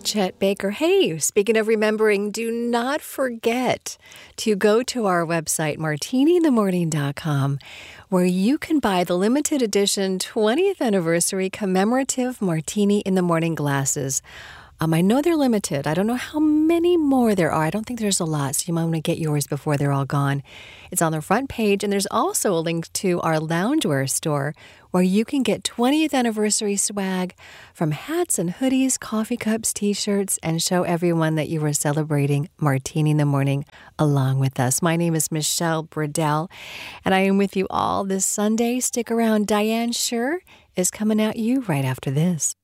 Chet Baker. Hey, speaking of remembering, do not forget to go to our website, martiniinthemorning.com, where you can buy the limited edition 20th anniversary commemorative Martini in the Morning glasses. I know they're limited. I don't know how many more there are. I don't think there's a lot, so you might want to get yours before they're all gone. It's on the front page, and there's also a link to our loungewear store where you can get 20th anniversary swag from hats and hoodies, coffee cups, T-shirts, and show everyone that you are celebrating Martini in the Morning along with us. My name is Michelle Burdell, and I am with you all this Sunday. Stick around. Diane Scher is coming at you right after this.